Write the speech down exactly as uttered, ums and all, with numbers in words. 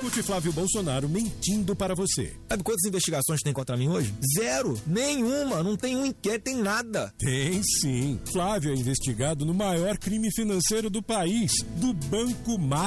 Escute Flávio Bolsonaro mentindo para você. Sabe quantas investigações tem contra mim hoje? Zero. Nenhuma. Não tem um inquérito, tem nada. Tem sim. Flávio é investigado no maior crime financeiro do país, do Banco Mar.